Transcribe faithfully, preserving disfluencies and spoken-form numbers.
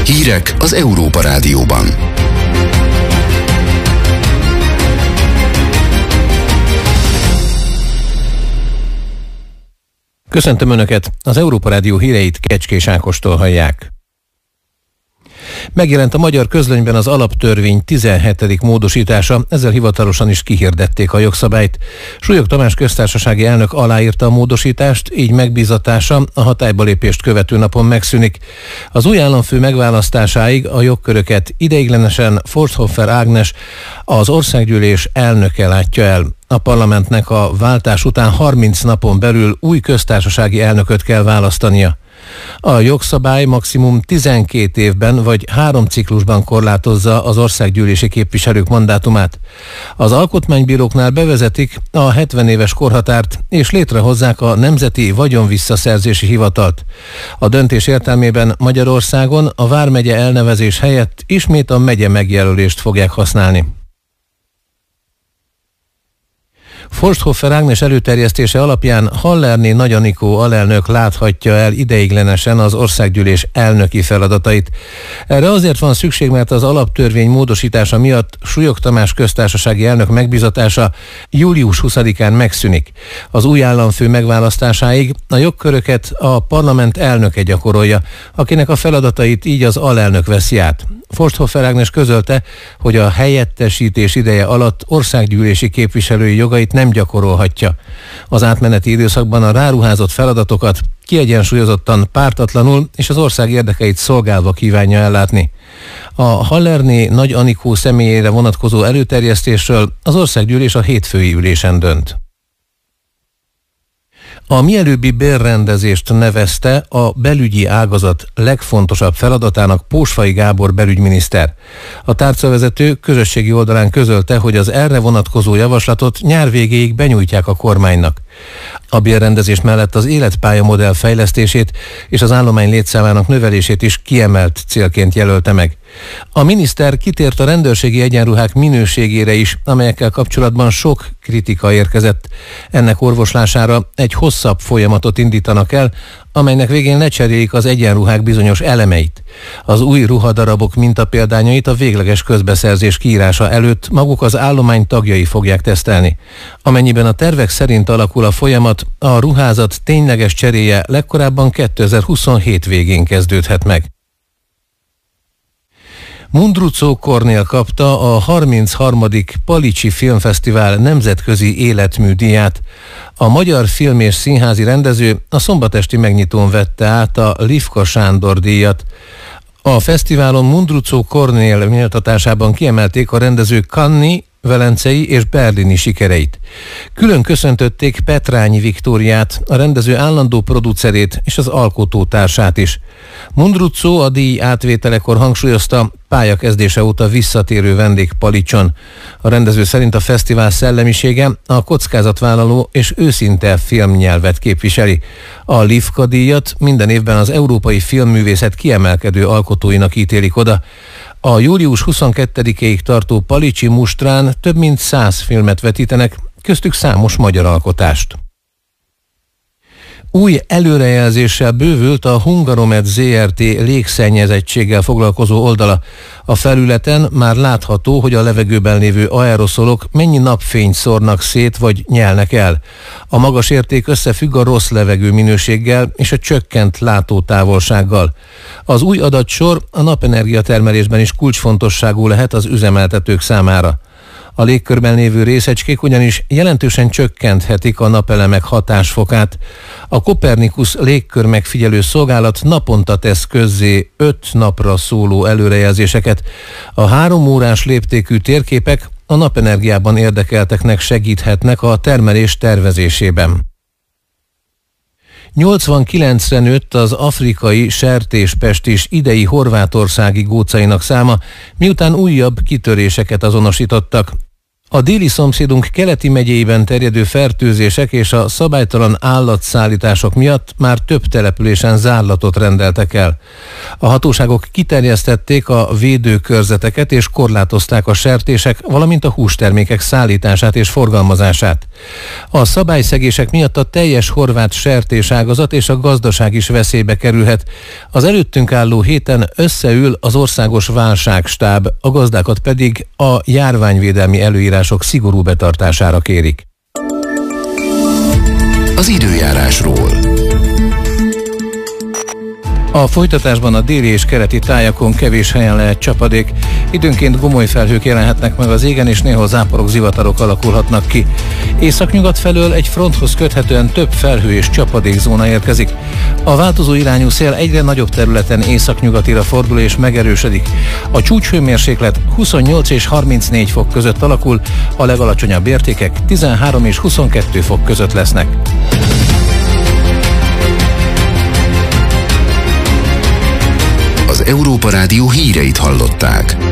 Hírek az Európa Rádióban. Köszöntöm Önöket! Az Európa Rádió híreit Kecskés Ákostól hallják. Megjelent a magyar közlönyben az alaptörvény tizenhetedik módosítása, ezzel hivatalosan is kihirdették a jogszabályt. Súlyog Tamás köztársasági elnök aláírta a módosítást, így megbízatása a hatályba lépést követő napon megszűnik. Az új államfő megválasztásáig a jogköröket ideiglenesen Forsthofer Ágnes, az országgyűlés elnöke látja el. A parlamentnek a váltás után harminc napon belül új köztársasági elnököt kell választania. A jogszabály maximum tizenkét évben vagy három ciklusban korlátozza az országgyűlési képviselők mandátumát. Az alkotmánybíróknál bevezetik a hetven éves korhatárt, és létrehozzák a Nemzeti Vagyonvisszaszerzési Hivatalt. A döntés értelmében Magyarországon a vármegye elnevezés helyett ismét a megye megjelölést fogják használni. Forsthofer Ágnes előterjesztése alapján Hallerné Nagy Anikó alelnök láthatja el ideiglenesen az országgyűlés elnöki feladatait. Erre azért van szükség, mert az alaptörvény módosítása miatt Súlyog Tamás köztársasági elnök megbízatása július huszadikán megszűnik. Az új államfő megválasztásáig a jogköröket a parlament elnöke gyakorolja, akinek a feladatait így az alelnök veszi át. Forsthofer Ágnes közölte, hogy a helyettesítés ideje alatt országgyűlési képviselői jogait nem gyakorolhatja. Az átmeneti időszakban a ráruházott feladatokat kiegyensúlyozottan, pártatlanul és az ország érdekeit szolgálva kívánja ellátni. A Hallerné Nagy Anikó személyére vonatkozó előterjesztésről az országgyűlés a hétfői ülésen dönt. A mielőbbi bérrendezést nevezte a belügyi ágazat legfontosabb feladatának Pósfai Gábor belügyminiszter. A tárcavezető közösségi oldalán közölte, hogy az erre vonatkozó javaslatot nyár végéig benyújtják a kormánynak. A bérrendezés mellett az életpályamodell fejlesztését és az állomány létszámának növelését is kiemelt célként jelölte meg. A miniszter kitért a rendőrségi egyenruhák minőségére is, amelyekkel kapcsolatban sok kritika érkezett. Ennek orvoslására egy hosszabb folyamatot indítanak el, amelynek végén lecserélik az egyenruhák bizonyos elemeit. Az új ruhadarabok mintapéldányait a végleges közbeszerzés kiírása előtt maguk az állomány tagjai fogják tesztelni. Amennyiben a tervek szerint alakul a folyamat, a ruházat tényleges cseréje legkorábban kétezer-huszonhét végén kezdődhet meg. Mundruczó Kornél kapta a harmincharmadik Palicsi Filmfesztivál nemzetközi életműdíját. A magyar film- és színházi rendező a szombatesti megnyitón vette át a Lifka Sándor díjat. A fesztiválon Mundruczó Kornél méltatásában kiemelték a rendező kanni, velencei és berlini sikereit. Külön köszöntötték Petrányi Viktóriát, a rendező állandó producerét és az alkotótársát is. Mundruczó a díj átvételekor hangsúlyozta, pályakezdése óta visszatérő vendég Palicson. A rendező szerint a fesztivál szellemisége a kockázatvállaló és őszinte filmnyelvet képviseli. A Lifka díjat minden évben az európai filmművészet kiemelkedő alkotóinak ítélik oda. A július huszonkettedikéig tartó Palicsi mustrán több mint száz filmet vetítenek, köztük számos magyar alkotást. Új előrejelzéssel bővült a Hungaromed zé er té légszennyezettséggel foglalkozó oldala. A felületen már látható, hogy a levegőben lévő aeroszolok mennyi napfényt szórnak szét vagy nyelnek el. A magas érték összefügg a rossz levegő minőséggel és a csökkent látótávolsággal. Az új adatsor a napenergia termelésben is kulcsfontosságú lehet az üzemeltetők számára. A légkörben lévő részecskék ugyanis jelentősen csökkenthetik a napelemek hatásfokát. A Copernicus légkör megfigyelő szolgálat naponta tesz közzé öt napra szóló előrejelzéseket. A három órás léptékű térképek a napenergiában érdekelteknek segíthetnek a termelés tervezésében. nyolcvankilencre nőtt az afrikai sertéspestis idei horvátországi gócainak száma, miután újabb kitöréseket azonosítottak. A déli szomszédunk keleti megyéiben terjedő fertőzések és a szabálytalan állatszállítások miatt már több településen zárlatot rendeltek el. A hatóságok kiterjesztették a védőkörzeteket és korlátozták a sertések, valamint a hústermékek szállítását és forgalmazását. A szabályszegések miatt a teljes horvát sertéságazat és a gazdaság is veszélybe kerülhet. Az előttünk álló héten összeül az országos válságstáb, a gazdákat pedig a járványvédelmi előírások szigorú betartására kérik. Az időjárásról. A folytatásban a déli és keleti tájakon kevés helyen lehet csapadék, időnként gomoly felhők jelenhetnek meg az égen, és néhol záporok, zivatarok alakulhatnak ki. Északnyugat felől egy fronthoz köthetően több felhő és csapadékzóna érkezik. A változó irányú szél egyre nagyobb területen északnyugatira fordul és megerősödik. A csúcshőmérséklet huszonnyolc és harmincnégy fok között alakul, a legalacsonyabb értékek tizenhárom és huszonkettő fok között lesznek. Az Európa Rádió híreit hallották.